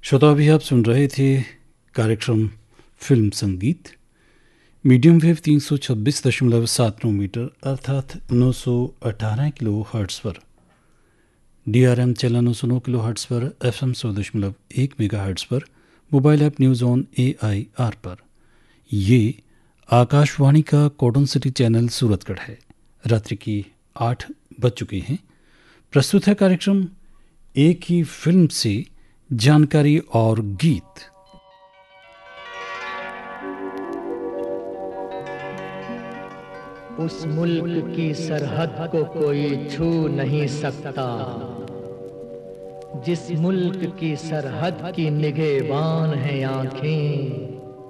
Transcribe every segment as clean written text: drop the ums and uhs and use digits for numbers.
श्रोता, अभी आप सुन रहे थे कार्यक्रम फिल्म संगीत मीडियम वेव 326.79 मीटर अर्थात 918 किलो हर्ट्स पर, DRM चैनल 909 किलो हर्ट्स पर, FM 100.1 मेगा हर्ट्स पर, mobile app news on AIR पर। ये आकाशवाणी का कॉटन सिटी चैनल सूरतगढ़ है। रात्रि की 8 बज चुके हैं। प्रस्तुत है कार्यक्रम एक ही फिल्म से जानकारी और गीत। उस मुल्क की सरहद को कोई छू नहीं सकता, जिस मुल्क की सरहद की निगहबान हैं आंखें।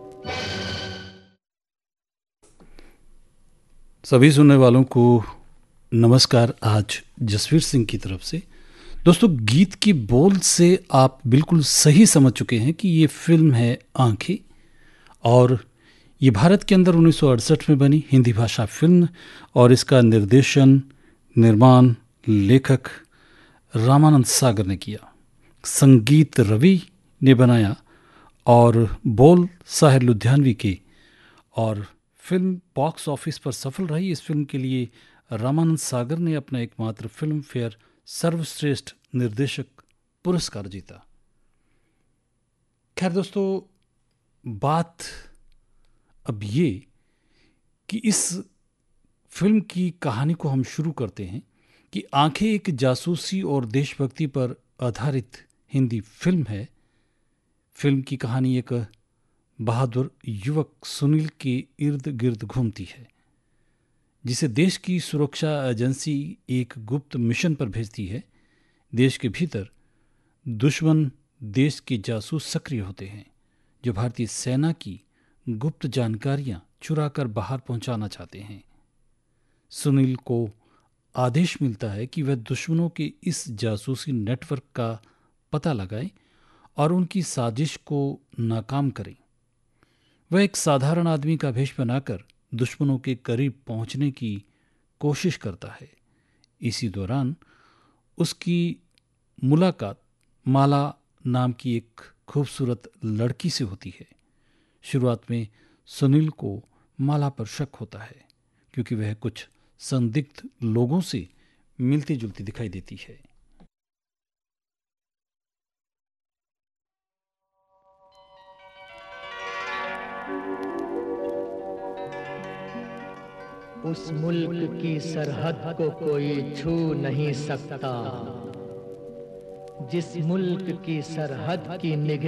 सभी सुनने वालों को नमस्कार। आज जसवीर सिंह की तरफ से। दोस्तों, गीत की बोल से आप बिल्कुल सही समझ चुके हैं कि ये फिल्म है आंखें, और ये भारत के अंदर 1968 में बनी हिंदी भाषा फिल्म, और इसका निर्देशन, निर्माण, लेखक रामानंद सागर ने किया। संगीत रवि ने बनाया और बोल साहिर लुधियानवी के। और फिल्म बॉक्स ऑफिस पर सफल रही। इस फिल्म के लिए रामानंद सागर ने अपना एकमात्र फिल्म फेयर सर्वश्रेष्ठ निर्देशक पुरस्कार जीता। खैर दोस्तों, बात अब ये कि इस फिल्म की कहानी को हम शुरू करते हैं कि आंखें एक जासूसी और देशभक्ति पर आधारित हिंदी फिल्म है। फिल्म की कहानी एक बहादुर युवक सुनील के इर्द गिर्द घूमती है, जिसे देश की सुरक्षा एजेंसी एक गुप्त मिशन पर भेजती है। देश के भीतर दुश्मन देश के जासूस सक्रिय होते हैं, जो भारतीय सेना की गुप्त जानकारियां चुराकर बाहर पहुंचाना चाहते हैं। सुनील को आदेश मिलता है कि वह दुश्मनों के इस जासूसी नेटवर्क का पता लगाए और उनकी साजिश को नाकाम करे। वह एक साधारण आदमी का भेष बनाकर दुश्मनों के करीब पहुंचने की कोशिश करता है। इसी दौरान उसकी मुलाकात माला नाम की एक खूबसूरत लड़की से होती है। शुरुआत में सुनील को माला पर शक होता है, क्योंकि वह कुछ संदिग्ध लोगों से मिलती जुलती दिखाई देती है। उस मुल्क की सरहद को कोई छू नहीं सकता, जिस मुल्क की सरहद की निगह